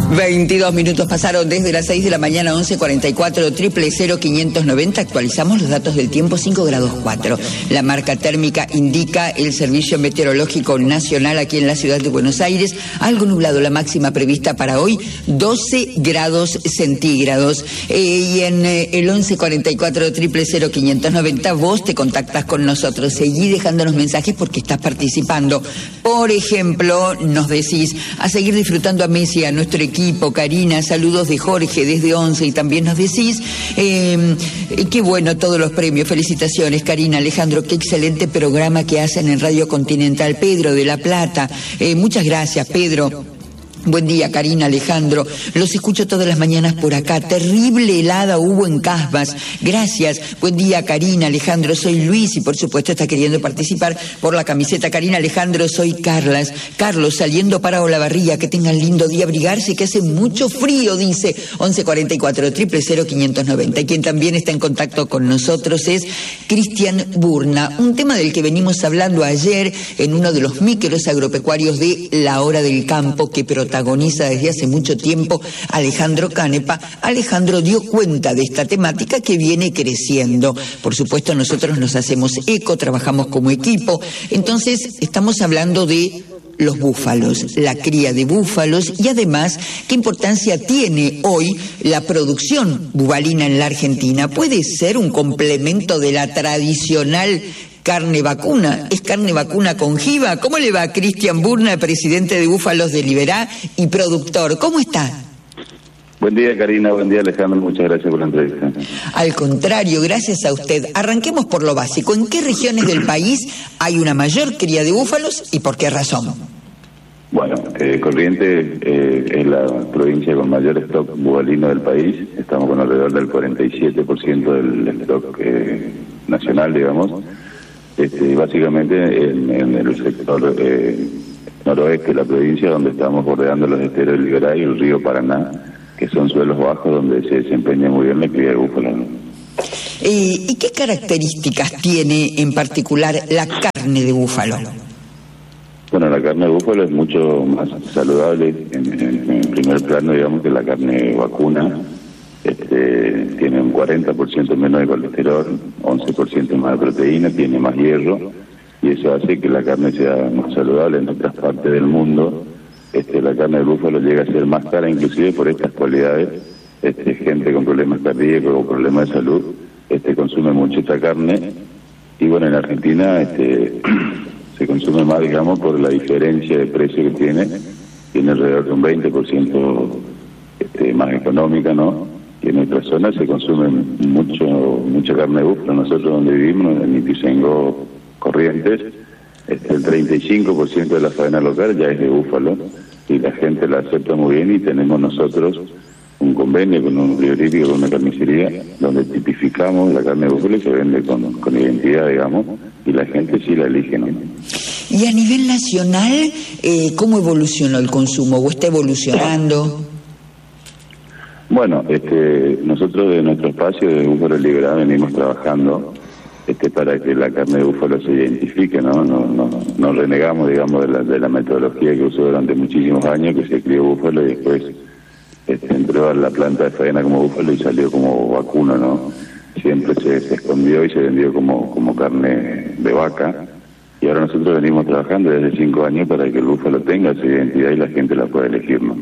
22 minutos pasaron desde las 6 de la mañana, 11:44, 000-590. Actualizamos los datos del tiempo, 5 grados 4. La marca térmica indica el Servicio Meteorológico Nacional aquí en la ciudad de Buenos Aires. Algo nublado, la máxima prevista para hoy, 12 grados centígrados. Y en el 11:44, 000-590, vos te contactas con nosotros. Seguí dejándonos mensajes porque estás participando. Por ejemplo, nos decís, a seguir disfrutando a Messi, a nuestro equipo. Karina, saludos de Jorge desde 11, y también nos decís, qué bueno todos los premios, felicitaciones Karina, Alejandro, qué excelente programa que hacen en Radio Continental. Pedro de La Plata, muchas gracias Pedro. Buen día, Karina, Alejandro. Los escucho todas las mañanas por acá. Terrible helada hubo en Casbas. Gracias. Buen día, Karina, Alejandro. Soy Luis y, por supuesto, está queriendo participar por la camiseta. Karina, Alejandro, soy Carlos, saliendo para Olavarría. Que tengan lindo día, abrigarse, que hace mucho frío, dice 1144 000-590. Y quien también está en contacto con nosotros es Cristian Burna. Un tema del que venimos hablando ayer en uno de los micros agropecuarios de La Hora del Campo, que protagoniza desde hace mucho tiempo Alejandro Canepa. Alejandro dio cuenta de esta temática que viene creciendo. Por supuesto, nosotros nos hacemos eco, trabajamos como equipo. Entonces, estamos hablando de los búfalos, la cría de búfalos y además qué importancia tiene hoy la producción bubalina en la Argentina. ¿Puede ser un complemento de la tradicional carne vacuna? ¿Es carne vacuna con jiba? ¿Cómo le va a Cristian Burna, presidente de Búfalos de Liberá y productor? ¿Cómo está? Buen día, Karina. Buen día, Alejandro. Muchas gracias por la entrevista. Al contrario, gracias a usted. Arranquemos por lo básico. ¿En qué regiones del país hay una mayor cría de búfalos y por qué razón? Bueno, Corrientes es la provincia con mayor stock bubalino del país. Estamos con alrededor del 47% del stock nacional, digamos. Básicamente en el sector noroeste de la provincia, donde estamos bordeando los esteros del Liberá y el río Paraná, que son suelos bajos donde se desempeña muy bien la cría de búfalo. ¿Y qué características tiene en particular la carne de búfalo? Bueno, la carne de búfalo es mucho más saludable en primer plano, digamos, que la carne vacuna. Tiene un 40% menos de colesterol, 11% más de proteína, tiene más hierro, y eso hace que la carne sea más saludable. En otras partes del mundo, la carne de búfalo llega a ser más cara, inclusive por estas cualidades. Gente con problemas cardíacos o problemas de salud consume mucho esta carne, y bueno, en Argentina se consume más, digamos, por la diferencia de precio que tiene alrededor de un 20% más económica, ¿no? Y en nuestra zona se consume mucha carne de búfalo. Nosotros donde vivimos, en Ituzaingó, Corrientes, el 35% de la faena local ya es de búfalo, y la gente la acepta muy bien, y tenemos nosotros un convenio con un frigorífico, con una carnicería, donde tipificamos la carne de búfalo y se vende con identidad, digamos, y la gente sí la elige, ¿no? Y a nivel nacional, ¿cómo evolucionó el consumo? ¿O está evolucionando? Bueno, nosotros de nuestro espacio de Búfalo Liberá venimos trabajando para que la carne de búfalo se identifique, ¿no? No renegamos, digamos, de la metodología que usó durante muchísimos años, que se crió búfalo y después entró a la planta de faena como búfalo y salió como vacuno, ¿no? Siempre se escondió y se vendió como carne de vaca, y ahora nosotros venimos trabajando desde 5 años para que el búfalo tenga su identidad y la gente la pueda elegir, ¿no?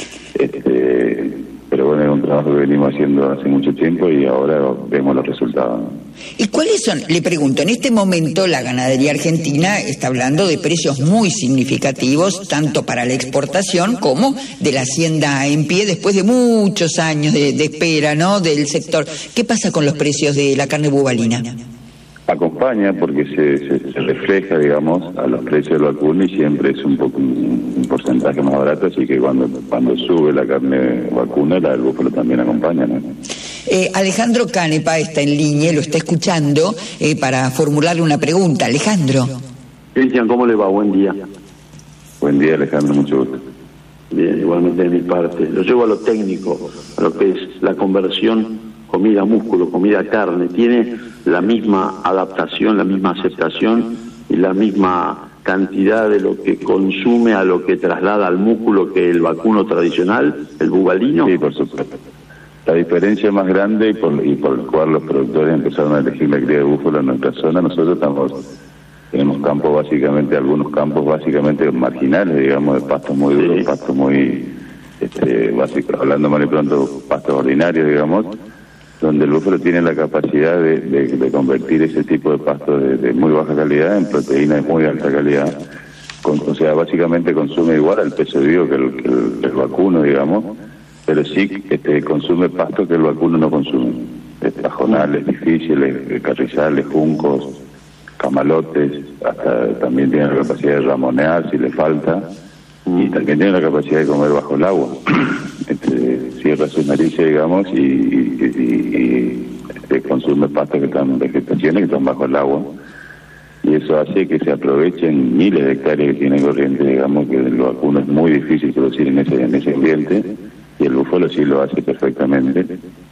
Pero bueno, es un trabajo que venimos haciendo hace mucho tiempo y ahora vemos los resultados. ¿Y cuáles son? Le pregunto, en este momento la ganadería argentina está hablando de precios muy significativos, tanto para la exportación como de la hacienda en pie, después de muchos años de espera, ¿no?, del sector. ¿Qué pasa con los precios de la carne bubalina? Acompaña porque se refleja, digamos, a los precios del vacuno, y siempre es un porcentaje más barato, así que cuando sube la carne vacuna, la del búfalo también acompaña, ¿no? Alejandro Canepa está en línea, lo está escuchando, para formularle una pregunta. Alejandro. Cristian, ¿cómo le va? Buen día. Buen día, Alejandro, mucho gusto. Bien, igualmente de mi parte. Lo llevo a lo técnico, a lo que es la conversión comida-músculo, comida-carne. ¿Tiene la misma adaptación, la misma aceptación y la misma cantidad de lo que consume a lo que traslada al músculo que el vacuno tradicional, el bubalino? Sí, por supuesto. La diferencia más grande y por el cual los productores empezaron a elegir la cría de búfalo en nuestra zona, nosotros tenemos campos básicamente, algunos campos básicamente marginales, digamos, de pastos muy duros, pastos muy, básicos, hablando mal y pronto, pastos ordinarios, digamos, donde el búfalo tiene la capacidad de convertir ese tipo de pastos de muy baja calidad en proteína de muy alta calidad. O sea, básicamente consume igual al peso vivo que el vacuno, digamos, pero sí consume pastos que el vacuno no consume. Pajonales difíciles, carrizales, juncos, camalotes, hasta también tiene la capacidad de ramonear si le falta, y también tiene la capacidad de comer bajo el agua. Cierra sus narices, digamos, y consume pastos que están vegetaciones que están bajo el agua, y eso hace que se aprovechen miles de hectáreas que tiene corriente, digamos, que el vacuno es muy difícil producir en ese ambiente, y el búfalo sí lo hace perfectamente.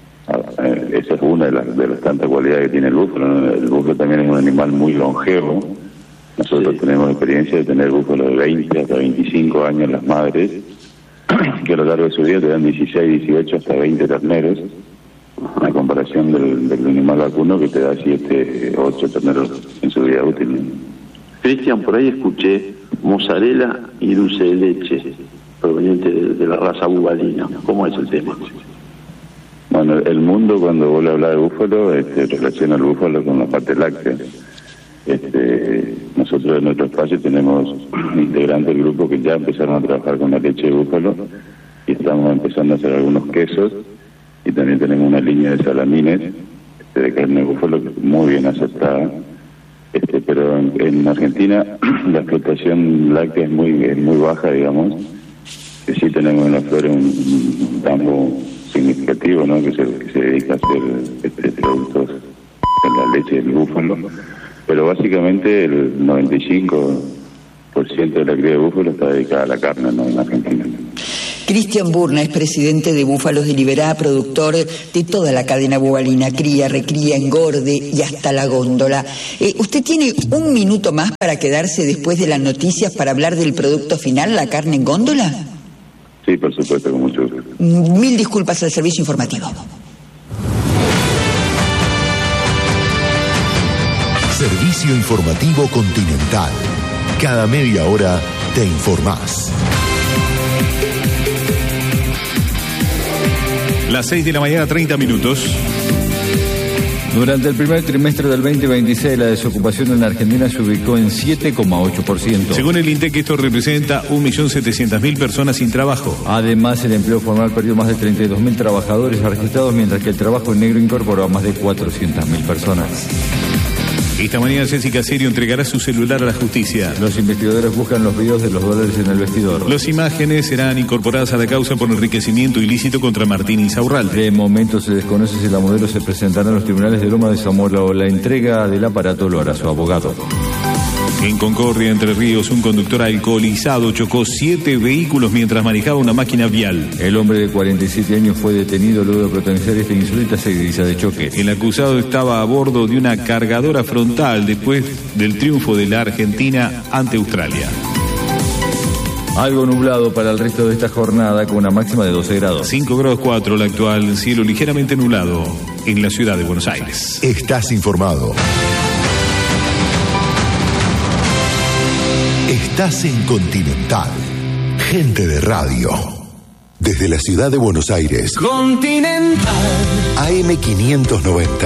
Esa es una de las tantas cualidades que tiene el búfalo, ¿no? El búfalo también es un animal muy longevo. Nosotros tenemos experiencia de tener búfalos de 20 hasta 25 años las madres, que a lo largo de su vida te dan 16, 18 hasta 20 terneros, a comparación del animal vacuno que te da 7, 8 terneros en su vida útil, ¿no? Cristian, por ahí escuché mozzarella y dulce de leche proveniente de la raza bubalina. ¿Cómo es el tema? Bueno, el mundo, cuando vos le hablas de búfalo, relaciona el búfalo con la parte láctea. Nosotros en nuestro espacio tenemos integrantes del grupo que ya empezaron a trabajar con la leche de búfalo, y estamos empezando a hacer algunos quesos, y también tenemos una línea de salamines de carne de búfalo muy bien aceptada. Pero en Argentina la explotación láctea es muy baja, digamos. Que sí tenemos en la flora un campo significativo, ¿no? que se dedica a hacer productos en la leche del búfalo, pero básicamente el 95% de la cría de búfalo está dedicada a la carne, ¿no? En Argentina. Cristian Burna es presidente de Búfalos de Liberá, productor de toda la cadena bubalina, cría, recría, engorde y hasta la góndola. ¿Usted tiene un minuto más para quedarse después de las noticias para hablar del producto final, la carne en góndola? Sí, por supuesto, con mucho gusto. Mil disculpas al servicio informativo. Servicio Informativo Continental. Cada media hora te informás. Las 6 de la mañana, 30 minutos. Durante el primer trimestre del 2026, la desocupación en Argentina se ubicó en 7,8%. Según el INTEC, esto representa 1.700.000 personas sin trabajo. Además, el empleo formal perdió más de 32.000 trabajadores registrados, mientras que el trabajo en negro incorporó a más de 400.000 personas. Esta mañana Jessica Serio entregará su celular a la justicia. Los investigadores buscan los videos de los dólares en el vestidor. Las imágenes serán incorporadas a la causa por enriquecimiento ilícito contra Martín Insaurralde. De momento se desconoce si la modelo se presentará en los tribunales de Loma de Zamora o la entrega del aparato lo hará su abogado. En Concordia, Entre Ríos, un conductor alcoholizado chocó 7 vehículos mientras manejaba una máquina vial. El hombre de 47 años fue detenido luego de protagonizar esta insólita seguidilla de choque. El acusado estaba a bordo de una cargadora frontal después del triunfo de la Argentina ante Australia. Algo nublado para el resto de esta jornada con una máxima de 12 grados. 5 grados 4 la actual, cielo ligeramente nublado en la ciudad de Buenos Aires. Estás informado. Estás en Continental. Gente de radio. Desde la ciudad de Buenos Aires. Continental. AM 590.